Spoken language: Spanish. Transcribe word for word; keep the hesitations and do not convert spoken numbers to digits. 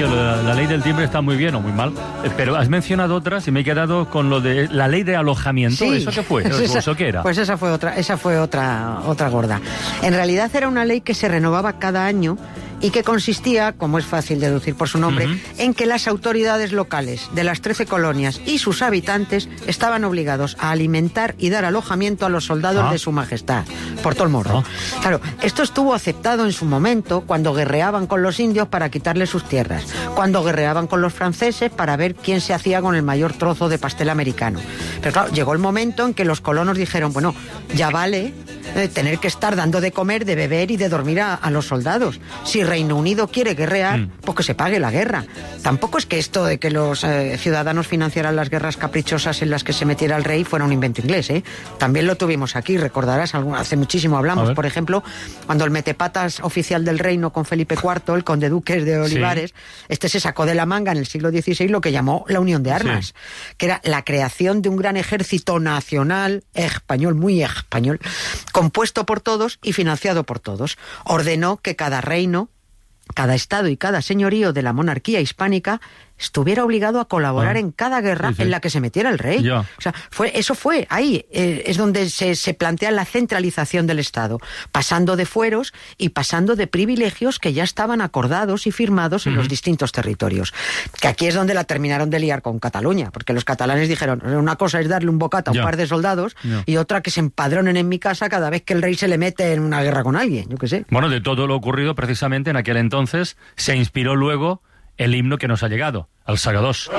oye, la, la ley del timbre está muy bien o muy mal, pero has mencionado otras y me he quedado con lo de la ley de alojamiento. Sí. ¿Eso qué fue? Esa, ¿Eso qué era? Pues esa fue otra, esa fue otra, otra gorda. En realidad era una ley que se renovaba cada año y que consistía, como es fácil deducir por su nombre, uh-huh. en que las autoridades locales de las trece colonias y sus habitantes estaban obligados a alimentar y dar alojamiento a los soldados ah. de su majestad, por todo el morro. Ah. Claro, esto estuvo aceptado en su momento cuando guerreaban con los indios para quitarles sus tierras, cuando guerreaban con los franceses para ver quién se hacía con el mayor trozo de pastel americano. Pero claro, llegó el momento en que los colonos dijeron, bueno, ya vale eh, tener que estar dando de comer, de beber y de dormir a, a los soldados. Si Reino Unido quiere guerrear, mm. pues que se pague la guerra. Tampoco es que esto de que los eh, ciudadanos financiaran las guerras caprichosas en las que se metiera el rey fuera un invento inglés, ¿eh? También lo tuvimos aquí, recordarás, hace muchísimo hablamos, por ejemplo, cuando el metepatas oficial del reino con Felipe cuarto, el conde duques de Olivares, sí. este se sacó de la manga en el siglo dieciséis lo que llamó la Unión de Armas, sí. que era la creación de un gran ejército nacional, español, muy español, compuesto por todos y financiado por todos. Ordenó que cada reino, cada estado y cada señorío de la monarquía hispánica estuviera obligado a colaborar ah, en cada guerra sí, sí. en la que se metiera el rey. Ya. O sea, fue, eso fue ahí, eh, es donde se, se plantea la centralización del Estado, pasando de fueros y pasando de privilegios que ya estaban acordados y firmados en uh-huh. los distintos territorios. Que aquí es donde la terminaron de liar con Cataluña, porque los catalanes dijeron, una cosa es darle un bocata a un ya. par de soldados ya. y otra que se empadronen en mi casa cada vez que el rey se le mete en una guerra con alguien, yo qué sé. Bueno, de todo lo ocurrido precisamente en aquel entonces se inspiró luego el himno que nos ha llegado, el Segadors.